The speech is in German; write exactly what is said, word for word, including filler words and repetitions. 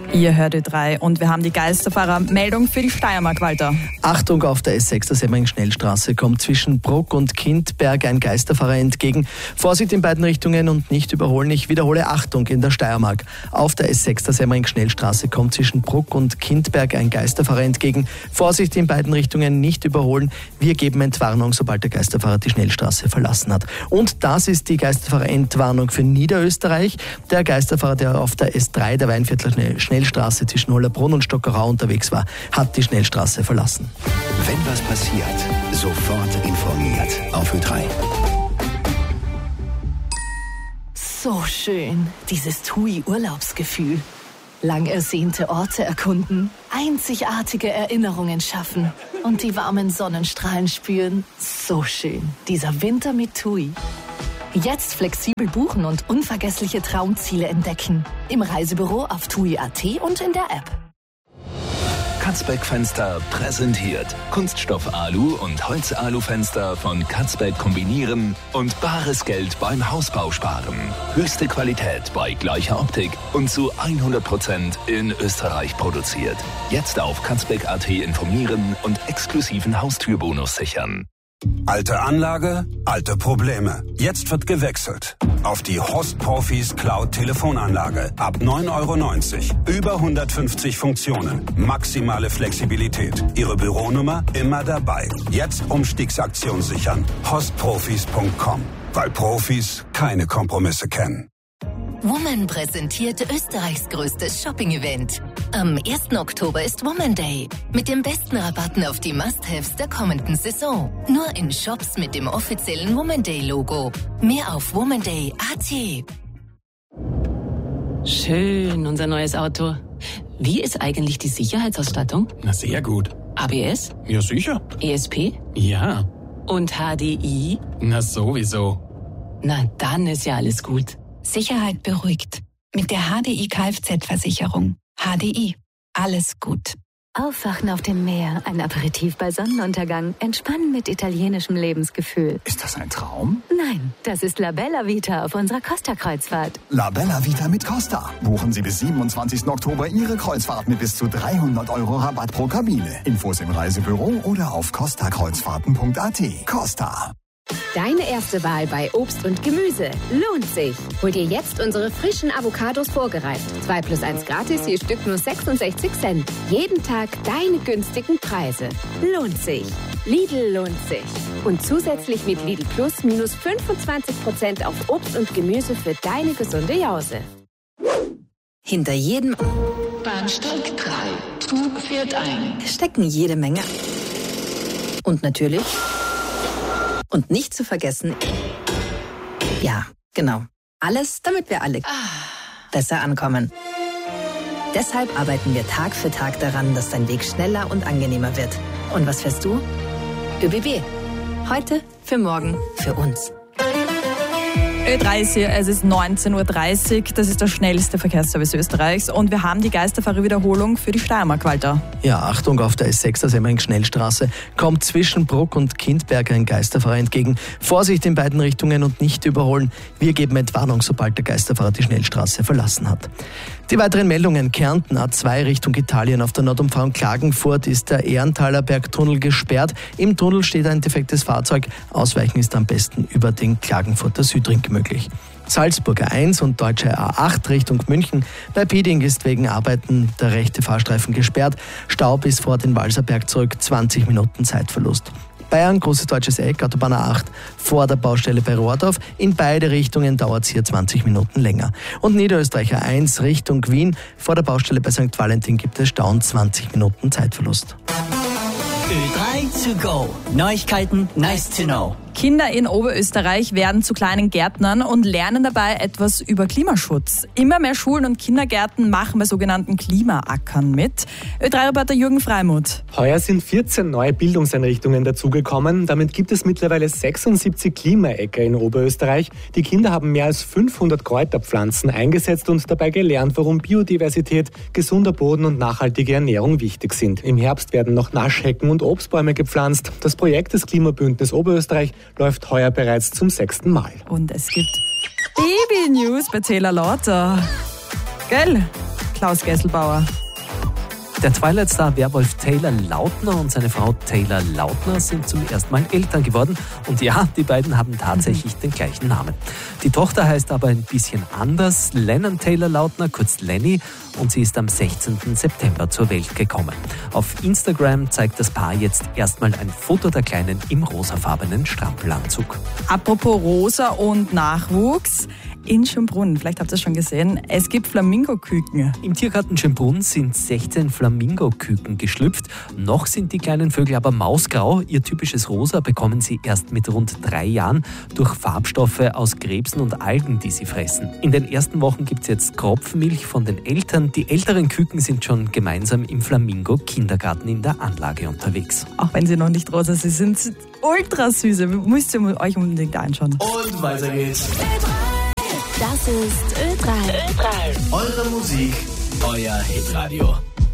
Ihr hört Ö drei und wir haben die Geisterfahrer-Meldung für die Steiermark, Walter. Achtung, auf der S sechs, der Semmering-Schnellstraße, kommt zwischen Bruck und Kindberg ein Geisterfahrer entgegen. Vorsicht in beiden Richtungen und nicht überholen. Ich wiederhole, Achtung in der Steiermark. Auf der S sechs, der Semmering-Schnellstraße, kommt zwischen Bruck und Kindberg ein Geisterfahrer entgegen. Vorsicht in beiden Richtungen, nicht überholen. Wir geben Entwarnung, sobald der Geisterfahrer die Schnellstraße verlassen hat. Und das ist die Geisterfahrer-Entwarnung für Niederösterreich. Der Geisterfahrer, der auf der S drei, der Weinviertler Schnellstraße, Schnellstraße zwischen Hollerbrunn und Stockerau unterwegs war, hat die Schnellstraße verlassen. Wenn was passiert, sofort informiert auf Ö drei. So schön, dieses T U I-Urlaubsgefühl. Lang ersehnte Orte erkunden, einzigartige Erinnerungen schaffen und die warmen Sonnenstrahlen spüren. So schön, dieser Winter mit T U I. Jetzt flexibel buchen und unvergessliche Traumziele entdecken. Im Reisebüro auf T U I Punkt A T und in der App. Katzbeck Fenster präsentiert Kunststoff Alu und Holz Alu Fenster von Katzbeck kombinieren und bares Geld beim Hausbau sparen. Höchste Qualität bei gleicher Optik und zu hundert Prozent in Österreich produziert. Jetzt auf Katzbeck Punkt A T informieren und exklusiven Haustürbonus sichern. Alte Anlage, alte Probleme. Jetzt wird gewechselt auf die Host Profis Cloud Telefonanlage. Ab neun Euro neunzig. Über hundertfünfzig Funktionen. Maximale Flexibilität. Ihre Büronummer immer dabei. Jetzt Umstiegsaktion sichern. hostprofis punkt com. Weil Profis keine Kompromisse kennen. Woman präsentiert Österreichs größtes Shopping-Event. Am ersten Oktober ist Woman Day. Mit den besten Rabatten auf die Must-Haves der kommenden Saison. Nur in Shops mit dem offiziellen Woman Day-Logo. Mehr auf womanday punkt a t. Schön, unser neues Auto. Wie ist eigentlich die Sicherheitsausstattung? Na, sehr gut. A B S? Ja, sicher. E S P? Ja. Und H D I? Na, sowieso. Na, dann ist ja alles gut. Sicherheit beruhigt. Mit der H D I Kfz-Versicherung. H D I. Alles gut. Aufwachen auf dem Meer, ein Aperitif bei Sonnenuntergang, entspannen mit italienischem Lebensgefühl. Ist das ein Traum? Nein, das ist La Bella Vita auf unserer Costa-Kreuzfahrt. La Bella Vita mit Costa. Buchen Sie bis siebenundzwanzigsten Oktober Ihre Kreuzfahrt mit bis zu dreihundert Euro Rabatt pro Kabine. Infos im Reisebüro oder auf costa kreuzfahrten punkt a t. Costa. Deine erste Wahl bei Obst und Gemüse lohnt sich. Hol dir jetzt unsere frischen Avocados vorgereift. zwei plus eins gratis, je Stück nur sechsundsechzig Cent. Jeden Tag deine günstigen Preise. Lohnt sich. Lidl lohnt sich. Und zusätzlich mit Lidl Plus minus fünfundzwanzig Prozent auf Obst und Gemüse für deine gesunde Jause. Hinter jedem Bahnsteig drei. Zug fährt ein. stecken jede Menge. Und natürlich... Und nicht zu vergessen, ja, genau, alles, damit wir alle besser ankommen. Deshalb arbeiten wir Tag für Tag daran, dass dein Weg schneller und angenehmer wird. Und was fährst du? ÖBB. Heute, für morgen, für uns. Ö drei ist hier, es ist neunzehn Uhr dreißig, das ist der schnellste Verkehrsservice Österreichs und wir haben die Geisterfahrer-Wiederholung für die Steiermark, Walter. Ja, Achtung, auf der S sechs, der Semmering-Schnellstraße, kommt zwischen Bruck und Kindberg ein Geisterfahrer entgegen. Vorsicht in beiden Richtungen und nicht überholen. Wir geben Entwarnung, sobald der Geisterfahrer die Schnellstraße verlassen hat. Die weiteren Meldungen: Kärnten A zwei Richtung Italien. Auf der Nordumfahrung Klagenfurt ist der Ehrenthaler Bergtunnel gesperrt. Im Tunnel steht ein defektes Fahrzeug. Ausweichen ist am besten über den Klagenfurter Südring möglich. Salzburger eins und Deutsche A acht Richtung München. Bei Pieding ist wegen Arbeiten der rechte Fahrstreifen gesperrt. Stau bis vor den Walserberg zurück, zwanzig Minuten Zeitverlust. Bayern, Großes Deutsches Eck, Autobahn A acht vor der Baustelle bei Rohrdorf. In beide Richtungen dauert es hier zwanzig Minuten länger. Und Niederösterreicher eins Richtung Wien. Vor der Baustelle bei Sankt Valentin gibt es Stau und zwanzig Minuten Zeitverlust. Ö drei to go. Neuigkeiten, nice to know. Kinder in Oberösterreich werden zu kleinen Gärtnern und lernen dabei etwas über Klimaschutz. Immer mehr Schulen und Kindergärten machen bei sogenannten Klimaackern mit. Ö drei Reporter Jürgen Freimuth. Heuer sind vierzehn neue Bildungseinrichtungen dazugekommen. Damit gibt es mittlerweile sechsundsiebzig Klimaäcker in Oberösterreich. Die Kinder haben mehr als fünfhundert Kräuterpflanzen eingesetzt und dabei gelernt, warum Biodiversität, gesunder Boden und nachhaltige Ernährung wichtig sind. Im Herbst werden noch Naschhecken und Obstbäume gepflanzt. Das Projekt des Klimabündnis Oberösterreich läuft heuer bereits zum sechsten Mal. Und es gibt Baby-News bei Taylor Lauter. Gell? Klaus Gesselbauer. Der Twilight-Star Werwolf Taylor Lautner und seine Frau Taylor Lautner sind zum ersten Mal Eltern geworden. Und ja, die beiden haben tatsächlich den gleichen Namen. Die Tochter heißt aber ein bisschen anders, Lennon Taylor Lautner, kurz Lenny, und sie ist am sechzehnten September zur Welt gekommen. Auf Instagram zeigt das Paar jetzt erstmal ein Foto der Kleinen im rosafarbenen Strampelanzug. Apropos Rosa und Nachwuchs. In Schönbrunn, vielleicht habt ihr es schon gesehen, es gibt Flamingoküken. Im Tiergarten Schönbrunn sind sechzehn Flamingoküken geschlüpft. Noch sind die kleinen Vögel aber mausgrau. Ihr typisches Rosa bekommen sie erst mit rund drei Jahren durch Farbstoffe aus Krebsen und Algen, die sie fressen. In den ersten Wochen gibt es jetzt Kropfmilch von den Eltern. Die älteren Küken sind schon gemeinsam im Flamingo-Kindergarten in der Anlage unterwegs. Auch wenn sie noch nicht rosa sind, sind sie ultra süße. Müsst ihr euch unbedingt anschauen. Und weiter geht's. Das ist Ö drei. Ö drei. Eure Musik, euer Hitradio.